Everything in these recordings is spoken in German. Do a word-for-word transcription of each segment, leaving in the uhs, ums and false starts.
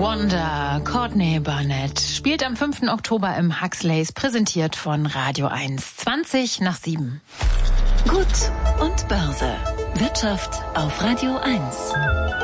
Wonder, Courtney Barnett, spielt am fünften Oktober im Huxleys, präsentiert von Radio eins. zwanzig nach sieben. Gut und Börse. Wirtschaft auf Radio eins.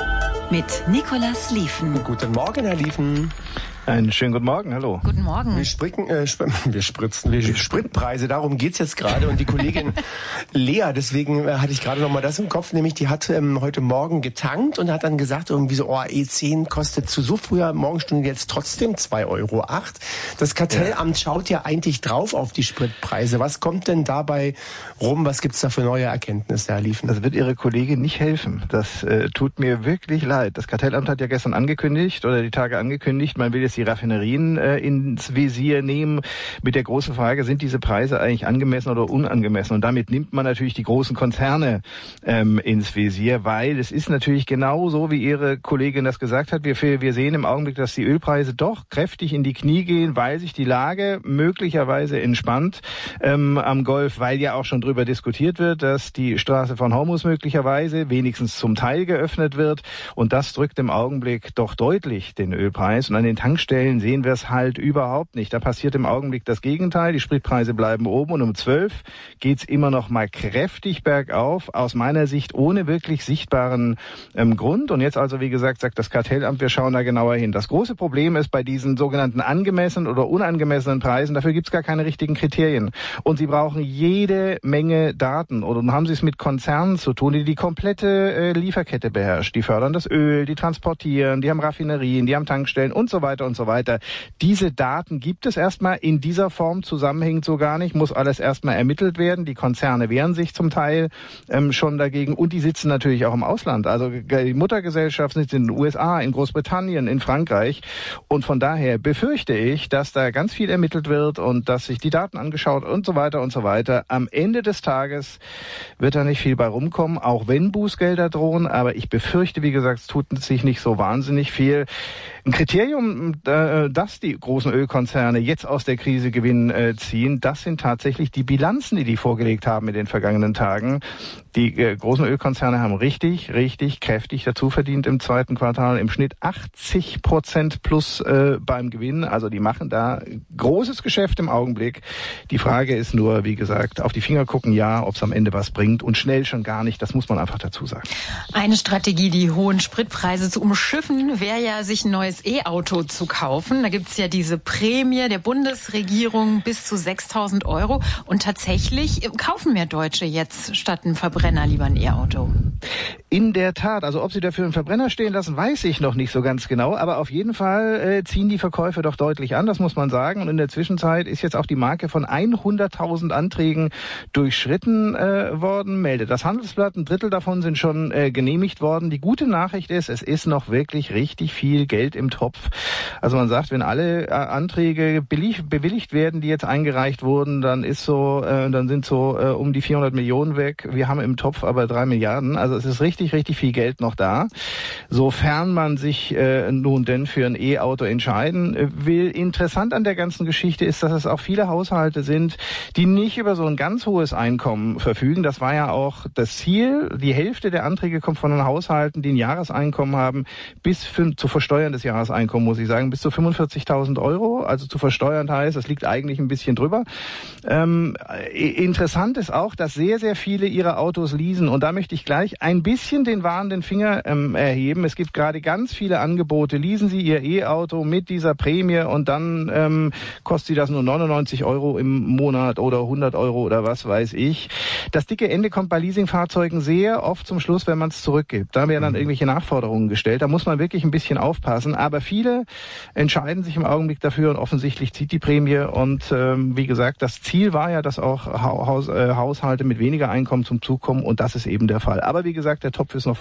Mit Nicolas Lieven. Guten Morgen, Herr Lieven. Einen schönen guten Morgen, hallo. Guten Morgen. Wir, spricken, äh, sp- wir spritzen, wir Spritpreise, darum geht's jetzt gerade. Und die Kollegin Lea, deswegen äh, hatte ich gerade noch mal das im Kopf, nämlich die hat ähm, heute Morgen getankt und hat dann gesagt, irgendwie so, oh, E zehn kostet zu so früher Morgenstunde jetzt trotzdem zwei Euro acht. Das Kartellamt ja. schaut ja eigentlich drauf auf die Spritpreise. Was kommt denn dabei rum? Was gibt's da für neue Erkenntnisse, Herr Lieven? Das wird Ihre Kollegin nicht helfen. Das äh, tut mir wirklich leid. Das Kartellamt hat ja gestern angekündigt oder die Tage angekündigt, man will jetzt die Raffinerien äh, ins Visier nehmen mit der großen Frage, sind diese Preise eigentlich angemessen oder unangemessen? Und damit nimmt man natürlich die großen Konzerne ähm, ins Visier, weil es ist natürlich genau so, wie Ihre Kollegin das gesagt hat. Wir, wir sehen im Augenblick, dass die Ölpreise doch kräftig in die Knie gehen, weil sich die Lage möglicherweise entspannt ähm, am Golf, weil ja auch schon drüber diskutiert wird, dass die Straße von Hormuz möglicherweise wenigstens zum Teil geöffnet wird. Und das drückt im Augenblick doch deutlich den Ölpreis. Und an den Tankstellen sehen wir es halt überhaupt nicht. Da passiert im Augenblick das Gegenteil. Die Spritpreise bleiben oben und um zwölf geht's immer noch mal kräftig bergauf. Aus meiner Sicht ohne wirklich sichtbaren ähm, Grund. Und jetzt also, wie gesagt, sagt das Kartellamt, wir schauen da genauer hin. Das große Problem ist bei diesen sogenannten angemessenen oder unangemessenen Preisen, dafür gibt's gar keine richtigen Kriterien. Und sie brauchen jede Menge Daten. Und dann haben sie es mit Konzernen zu tun, die die komplette äh, Lieferkette beherrschen. Die fördern das Öl, die transportieren, die haben Raffinerien, die haben Tankstellen und so weiter und so weiter. Diese Daten gibt es erstmal in dieser Form zusammenhängend so gar nicht, muss alles erstmal ermittelt werden. Die Konzerne wehren sich zum Teil ähm, schon dagegen und die sitzen natürlich auch im Ausland. Also die Muttergesellschaften sitzen in den U S A, in Großbritannien, in Frankreich und von daher befürchte ich, dass da ganz viel ermittelt wird und dass sich die Daten angeschaut und so weiter und so weiter. Am Ende des Tages wird da nicht viel bei rumkommen, auch wenn Bußgelder drohen, aber ich befürchte, wie gesagt, es tut sich nicht so wahnsinnig viel. Ein Kriterium, dass die großen Ölkonzerne jetzt aus der Krise Gewinn ziehen, das sind tatsächlich die Bilanzen, die die vorgelegt haben in den vergangenen Tagen. Die großen Ölkonzerne haben richtig, richtig kräftig dazu verdient im zweiten Quartal. Im Schnitt achtzig Prozent plus äh, beim Gewinn. Also die machen da großes Geschäft im Augenblick. Die Frage ist nur, wie gesagt, auf die Finger gucken, ja, ob es am Ende was bringt und schnell schon gar nicht. Das muss man einfach dazu sagen. Eine Strategie, die hohen Spritpreise zu umschiffen, wäre ja, sich ein neues E-Auto zu kaufen. Da gibt's ja diese Prämie der Bundesregierung bis zu sechstausend Euro. Und tatsächlich kaufen mehr Deutsche jetzt statt ein Verbrenner lieber ein E-Auto. In der Tat, also ob sie dafür einen Verbrenner stehen lassen, weiß ich noch nicht so ganz genau, aber auf jeden Fall äh, ziehen die Verkäufe doch deutlich an, das muss man sagen. Und in der Zwischenzeit ist jetzt auch die Marke von hunderttausend Anträgen durchschritten äh, worden, meldet das Handelsblatt. Ein Drittel davon sind schon äh, genehmigt worden. Die gute Nachricht ist, es ist noch wirklich richtig viel Geld im Topf. Also man sagt, wenn alle äh, Anträge billig, bewilligt werden, die jetzt eingereicht wurden, dann ist so, äh, dann sind so äh, um die vierhundert Millionen weg. Wir haben im Topf aber drei Milliarden. Also es ist richtig, richtig viel Geld noch da. Sofern man sich äh, nun denn für ein E-Auto entscheiden will. Interessant an der ganzen Geschichte ist, dass es auch viele Haushalte sind, die nicht über so ein ganz hohes Einkommen verfügen. Das war ja auch das Ziel. Die Hälfte der Anträge kommt von den Haushalten, die ein Jahreseinkommen haben, bis für, zu versteuerndes Jahreseinkommen, muss ich sagen, bis zu fünfundvierzigtausend Euro. Also zu versteuern heißt, das liegt eigentlich ein bisschen drüber. Ähm, interessant ist auch, dass sehr, sehr viele ihre Autos leasen. Und da möchte ich gleich ein bisschen den warnenden Finger ähm, erheben. Es gibt gerade ganz viele Angebote. Leasen Sie Ihr E-Auto mit dieser Prämie und dann ähm, kostet Sie das nur neunundneunzig Euro im Monat oder hundert Euro oder was weiß ich. Das dicke Ende kommt bei Leasingfahrzeugen sehr oft zum Schluss, wenn man es zurückgibt. Da werden dann irgendwelche Nachforderungen gestellt. Da muss man wirklich ein bisschen aufpassen. Aber viele entscheiden sich im Augenblick dafür und offensichtlich zieht die Prämie. Und ähm, wie gesagt, das Ziel war ja, dass auch Haus, äh, Haushalte mit weniger Einkommen zum Zug kommen und das ist eben der Fall. Aber wie gesagt, der Topf ist noch